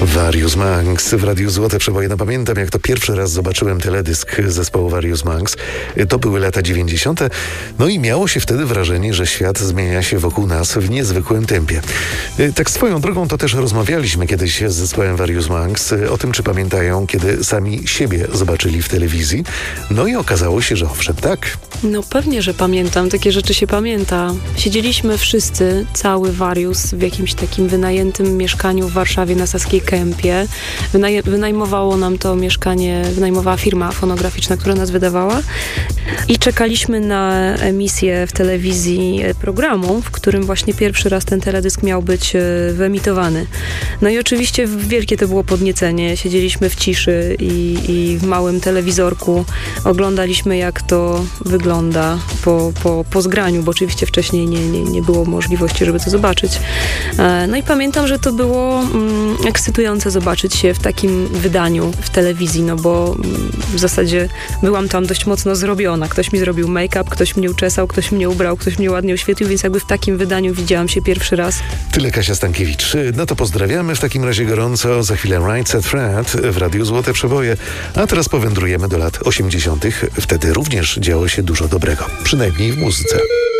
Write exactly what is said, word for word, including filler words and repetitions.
Various Monks w Radiu Złote Przeboje. No, pamiętam, jak to pierwszy raz zobaczyłem teledysk zespołu Various Monks. To były lata dziewięćdziesiąte. No i miało się wtedy wrażenie, że świat zmienia się wokół nas w niezwykłym tempie. Tak swoją drogą to też rozmawialiśmy kiedyś z zespołem Various Monks o tym, czy pamiętają, kiedy sami siebie zobaczyli w telewizji. No i okazało się, że owszem, tak. No pewnie, że pamiętam. Takie rzeczy się pamięta. Siedzieliśmy wszyscy, cały Various, w jakimś takim wynajętym mieszkaniu w Warszawie na Saskiej Kępie. Wynaj- wynajmowało nam to mieszkanie, wynajmowała firma fonograficzna, która nas wydawała. I czekaliśmy na emisję w telewizji programu, w którym właśnie pierwszy raz ten teledysk miał być wyemitowany. No i oczywiście wielkie to było podniecenie. Siedzieliśmy w ciszy i, i w małym telewizorku oglądaliśmy, jak to wygląda po, po, po zgraniu, bo oczywiście wcześniej nie, nie, nie było możliwości, żeby to zobaczyć. No i pamiętam, że to było mm, ekscytujące zobaczyć się w takim wydaniu w telewizji, no bo mm, w zasadzie byłam tam dość mocno zrobiona. Ktoś mi zrobił make-up, ktoś mnie uczesał, ktoś mnie ubrał, ktoś mnie ładnie oświetlił, więc jakby w takim wydaniu widziałam się pierwszy raz. Tyle Kasia Stankiewicz. No to pozdrawiamy w takim razie gorąco. Za chwilę Right Set Fred w Radiu Złote Przeboje. A teraz powędrujemy do lat osiemdziesiątych. Wtedy również działo się dużo dobrego. Przynajmniej w muzyce.